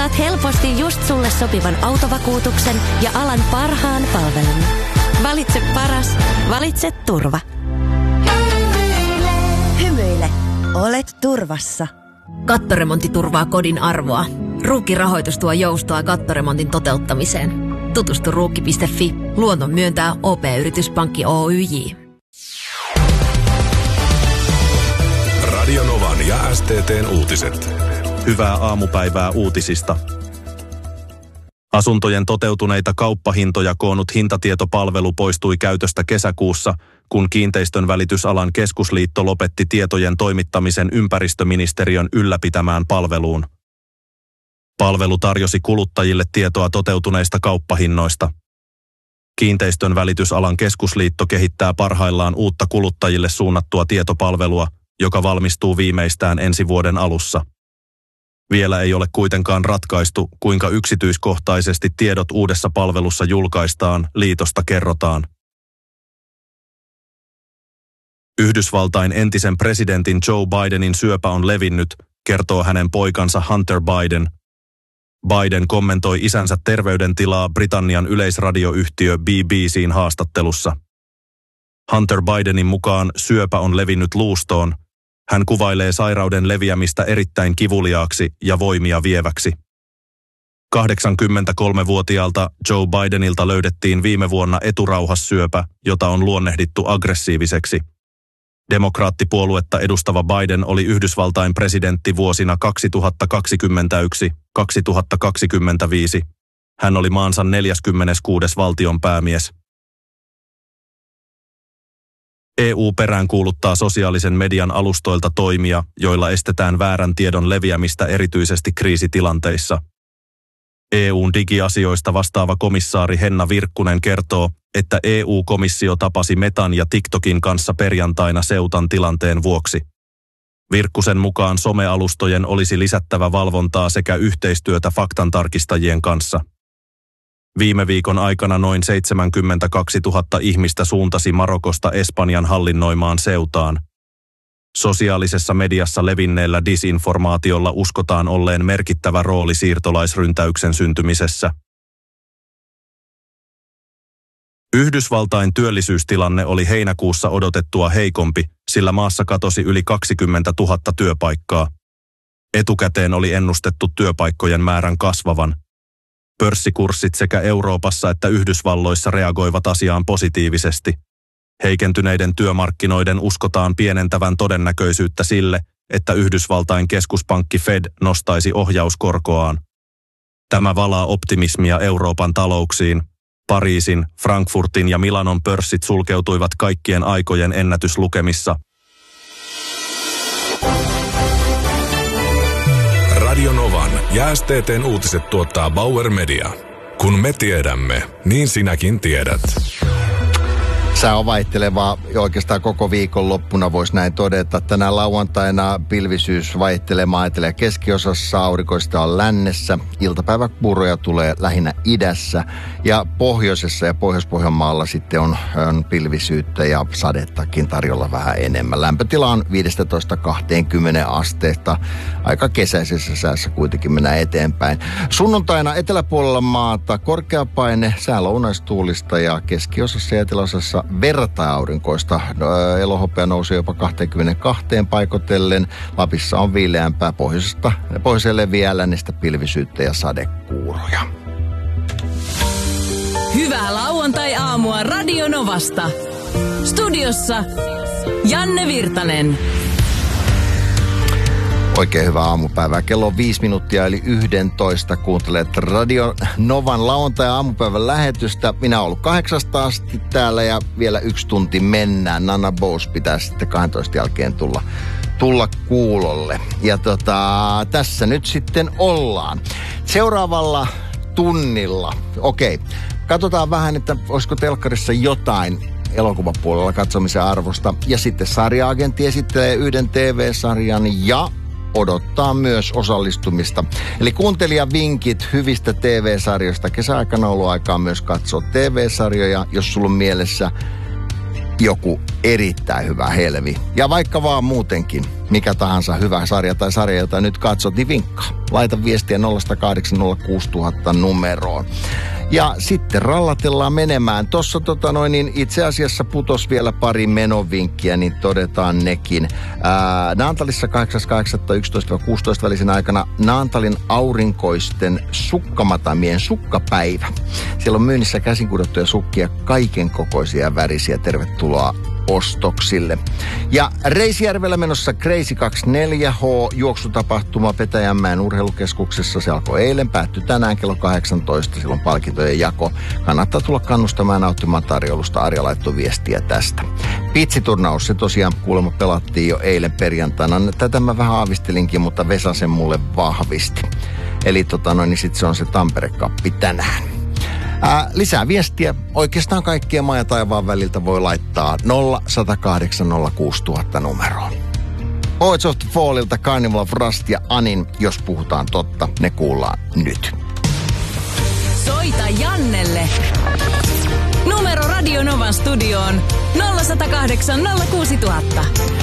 Saat helposti just sulle sopivan autovakuutuksen ja alan parhaan palvelun. Valitse paras, valitse turva. Hymyile, olet turvassa. Kattoremontti turvaa kodin arvoa. Ruukki-rahoitus tuo joustoa kattoremontin toteuttamiseen. Tutustu ruukki.fi. Luoton myöntää OP-yrityspankki Oyj. Radio Novan ja STT:n uutiset. Hyvää aamupäivää uutisista. Asuntojen toteutuneita kauppahintoja koonnut hintatietopalvelu poistui käytöstä kesäkuussa, kun kiinteistön välitysalan keskusliitto lopetti tietojen toimittamisen ympäristöministeriön ylläpitämään palveluun. Palvelu tarjosi kuluttajille tietoa toteutuneista kauppahinnoista. Kiinteistön välitysalan keskusliitto kehittää parhaillaan uutta kuluttajille suunnattua tietopalvelua, joka valmistuu viimeistään ensi vuoden alussa. Vielä ei ole kuitenkaan ratkaistu, kuinka yksityiskohtaisesti tiedot uudessa palvelussa julkaistaan, liitosta kerrotaan. Yhdysvaltain entisen presidentin Joe Bidenin syöpä on levinnyt, kertoo hänen poikansa Hunter Biden. Biden kommentoi isänsä terveydentilaa Britannian yleisradioyhtiö BBC:n haastattelussa. Hunter Bidenin mukaan syöpä on levinnyt luustoon. Hän kuvailee sairauden leviämistä erittäin kivuliaaksi ja voimia vieväksi. 83-vuotiaalta Joe Bidenilta löydettiin viime vuonna eturauhassyöpä, jota on luonnehdittu aggressiiviseksi. Demokraattipuoluetta edustava Biden oli Yhdysvaltain presidentti vuosina 2021–2025. Hän oli maansa 46. valtionpäämies. EU peräänkuuluttaa sosiaalisen median alustoilta toimia, joilla estetään väärän tiedon leviämistä erityisesti kriisitilanteissa. EU:n digiasioista vastaava komissaari Henna Virkkunen kertoo, että EU-komissio tapasi Metan ja TikTokin kanssa perjantaina Seutan tilanteen vuoksi. Virkkusen mukaan somealustojen olisi lisättävä valvontaa sekä yhteistyötä faktantarkistajien kanssa. Viime viikon aikana noin 72 000 ihmistä suuntasi Marokosta Espanjan hallinnoimaan Seutaan. Sosiaalisessa mediassa levinneellä disinformaatiolla uskotaan olleen merkittävä rooli siirtolaisryntäyksen syntymisessä. Yhdysvaltain työllisyystilanne oli heinäkuussa odotettua heikompi, sillä maassa katosi yli 20 000 työpaikkaa. Etukäteen oli ennustettu työpaikkojen määrän kasvavan. Pörssikurssit sekä Euroopassa että Yhdysvalloissa reagoivat asiaan positiivisesti. Heikentyneiden työmarkkinoiden uskotaan pienentävän todennäköisyyttä sille, että Yhdysvaltain keskuspankki Fed nostaisi ohjauskorkoaan. Tämä valaa optimismia Euroopan talouksiin. Pariisin, Frankfurtin ja Milanon pörssit sulkeutuivat kaikkien aikojen ennätyslukemissa. Radio Novan ja STT:n uutiset tuottaa Bauer Media. Kun me tiedämme, niin sinäkin tiedät. Sää on vaihtelevaa oikeastaan koko viikon loppuna voisi näin todeta. Tänään lauantaina pilvisyys vaihtelemaan etelä- ja keskiosassa, aurinkoista on lännessä. Iltapäiväpuuroja tulee lähinnä idässä ja pohjoisessa ja Pohjois-Pohjanmaalla sitten on pilvisyyttä ja sadettakin tarjolla vähän enemmän. Lämpötila on 15–20 asteesta. Aika kesäisessä säässä kuitenkin mennään eteenpäin. Sunnuntaina eteläpuolella maata korkeapaine, sää lounaistuulista ja keskiosassa ja eteläosassa verta-aurinkoista. Elohopea nousee jopa 22 paikotellen. Lapissa on viileämpää, pohjoiselle vielä lännistä pilvisyyttä ja sadekuuroja. Hyvää lauantai-aamua Radio Novasta. Studiossa Janne Virtanen. Oikein hyvää aamupäivää. Kello on 5 minuuttia eli 11. Kuuntelet Radio Novan lauantai-aamupäivän lähetystä. Minä olen ollut 8 asti täällä ja vielä 1 tunti mennään. Nana Bose pitää sitten 12 jälkeen tulla kuulolle. Ja tässä nyt sitten ollaan. Seuraavalla tunnilla. Okei. Katsotaan vähän, että olisiko telkkarissa jotain elokuvapuolella katsomisen arvosta. Ja sitten sarja-agentti esittelee yhden TV-sarjan ja odottaa myös osallistumista. Eli kuuntelijavinkit hyvistä TV-sarjoista. Kesäaikana on ollut aikaa myös katsoa TV-sarjoja, jos sulla on mielessä joku erittäin hyvä helvi. Ja vaikka vaan muutenkin, mikä tahansa hyvä sarja tai sarja, jota nyt katsot, niin vinkkaa. Laita viestiä 0806000 numeroon. Ja sitten rallatellaan menemään. Tuossa itse asiassa putos vielä pari menovinkkiä, niin todetaan nekin. Naantalissa 8.8.11-16 välisen aikana Naantalin aurinkoisten sukkamatamien sukkapäivä. Siellä on myynnissä käsinkudottuja sukkia, kaiken kokoisia värisiä. Tervetuloa ostoksille. Ja Reisjärvellä menossa Crazy 24H juoksutapahtuma Petäjänmäen urheilukeskuksessa. Se alkoi eilen, päättyi tänään kello 18. Silloin palkintojen jako. Kannattaa tulla kannustamaan nauttimaan tarjoulusta. Arja laittoi viestiä tästä. Pitsiturnaus, se tosiaan kuulemma pelattiin jo eilen perjantaina. Tätä mä vähän aavistelinkin, mutta Vesa sen mulle vahvisti. Eli niin sit se on se Tampere-kappi tänään. Lisää viestiä. Oikeastaan kaikkien maa ja taivaan väliltä voi laittaa 0806000 numeroon. Poets of the Fallilta Carnival of Rust ja Anin, jos puhutaan totta, ne kuullaan nyt. Soita Jannelle. Numero Radio Novan studioon 0806000.